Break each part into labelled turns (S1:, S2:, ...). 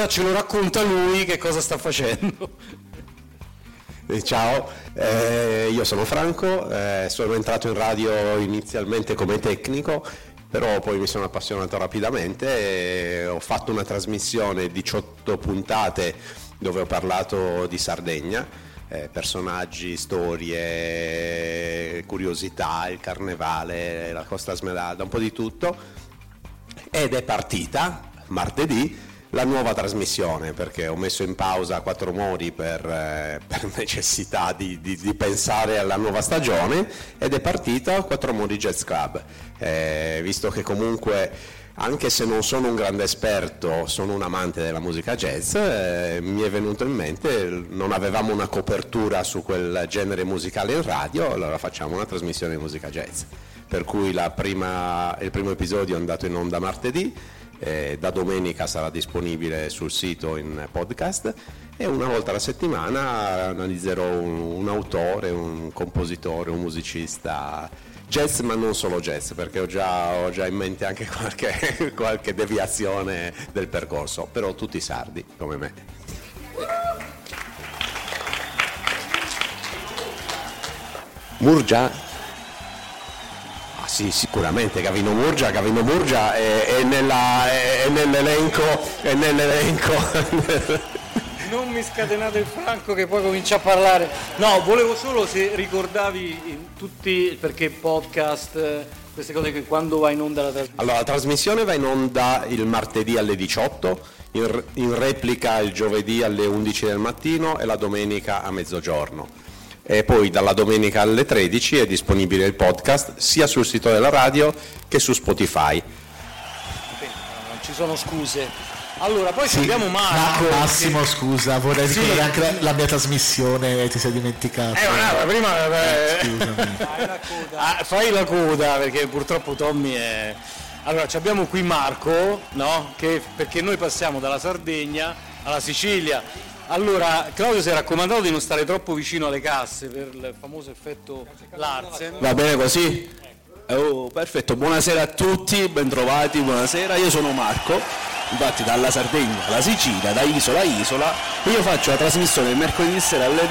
S1: realtà ce lo racconta lui che cosa sta facendo.
S2: Ciao, io sono Franco, sono entrato in radio inizialmente come tecnico, però poi mi sono appassionato rapidamente e ho fatto una trasmissione 18 puntate dove ho parlato di Sardegna, personaggi, storie, curiosità, il carnevale, la Costa Smeralda, un po' di tutto, ed è partita martedì la nuova trasmissione, perché ho messo in pausa Quattro Mori per necessità di pensare alla nuova stagione, ed è partita Quattro Mori Jazz Club, visto che comunque, anche se non sono un grande esperto, sono un amante della musica jazz, mi è venuto in mente, non avevamo una copertura su quel genere musicale in radio, allora facciamo una trasmissione di musica jazz, per cui il primo episodio è andato in onda martedì. Da domenica sarà disponibile sul sito in podcast, e una volta alla settimana analizzerò un autore, un compositore, un musicista jazz, ma non solo jazz, perché ho già in mente anche qualche deviazione del percorso, però tutti sardi come me. Murgia? Sì, sicuramente Gavino Murgia è nell'elenco.
S1: Non mi scatenate il Franco che poi comincia a parlare. No, volevo solo se ricordavi tutti, perché podcast, queste cose, che quando va in onda la trasmissione.
S2: Allora, la trasmissione va in onda il martedì alle 18, in replica il giovedì alle 11 del mattino e la domenica a mezzogiorno. E poi dalla domenica alle 13 è disponibile il podcast sia sul sito della radio che su Spotify.
S1: Non ci sono scuse. Allora, poi sì, abbiamo Marco.
S3: Massimo, che... scusa, vorrei ricordare anche la mia trasmissione, ti sei dimenticato.
S1: Prima
S3: scusami.
S1: Fai la coda, perché purtroppo Tommy è... Allora, abbiamo qui Marco, no? Che perché noi passiamo dalla Sardegna alla Sicilia. Allora, Claudio si è raccomandato di non stare troppo vicino alle casse per il famoso effetto Larsen.
S4: Va bene così? Oh, perfetto, buonasera a tutti, bentrovati, buonasera, io sono Marco, infatti dalla Sardegna alla Sicilia, da isola a isola, io faccio la trasmissione il mercoledì sera alle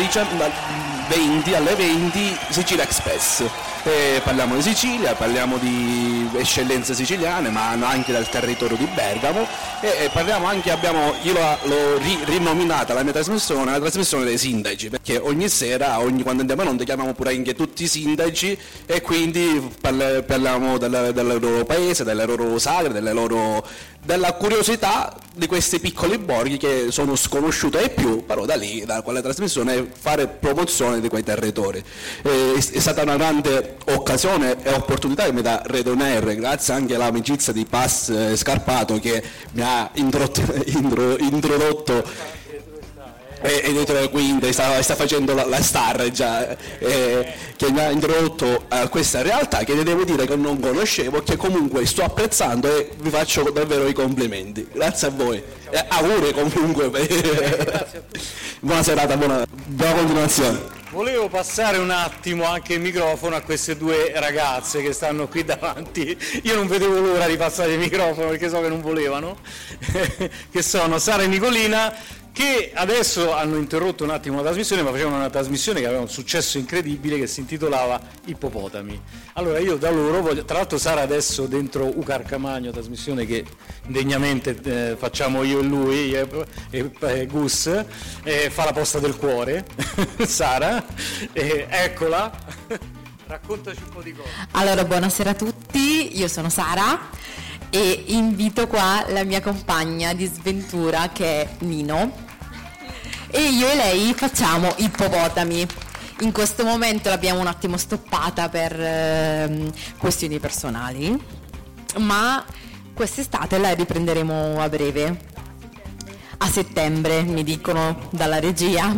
S4: 20 Sicilia Express. Parliamo di Sicilia, parliamo di eccellenze siciliane, ma anche del territorio di Bergamo, e parliamo anche, io l'ho rinominata la mia trasmissione, la trasmissione dei sindaci, perché ogni sera, quando andiamo in onda, chiamiamo pure anche tutti i sindaci, e quindi parliamo del loro paese, delle loro sagre, della curiosità di questi piccoli borghi che sono sconosciuti ai più, però da lì, da quella trasmissione, fare promozione di quei territori. È stata una grande occasione e opportunità che mi dà Radio On Air, grazie anche all'amicizia di Pass Scarpato, che mi ha introdotto e dietro le quinte sta facendo la star già, che mi ha introdotto a questa realtà che devo dire che non conoscevo, che comunque sto apprezzando, e vi faccio davvero i complimenti. Grazie a voi, auguri comunque.
S1: Grazie a tutti.
S4: Buona serata, buona continuazione.
S1: Volevo passare un attimo anche il microfono a queste due ragazze che stanno qui davanti. Io non vedevo l'ora di passare il microfono perché so che non volevano, che sono Sara e Nicolina, che adesso hanno interrotto un attimo la trasmissione, ma facevano una trasmissione che aveva un successo incredibile, che si intitolava Ippopotami. Allora io da loro voglio, tra l'altro Sara adesso dentro Ucarcamagno, trasmissione che degnamente facciamo io e lui e Gus, fa la posta del cuore. Sara, eccola, raccontaci un po' di cose.
S5: Allora, buonasera a tutti, io sono Sara e invito qua la mia compagna di sventura, che è Nino, e io e lei facciamo Ippopotami. In questo momento l'abbiamo un attimo stoppata per questioni personali, ma quest'estate la riprenderemo a breve, a settembre mi dicono dalla regia.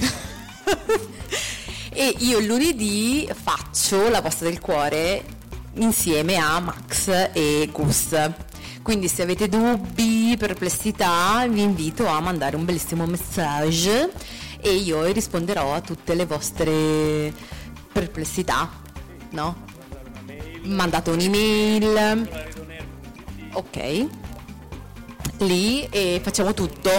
S5: E io il lunedì faccio la posta del cuore insieme a Max e Gus, quindi se avete dubbi, perplessità, vi invito a mandare un bellissimo messaggio e io risponderò a tutte le vostre perplessità, no? Mandate un'email, ok, lì, e facciamo tutto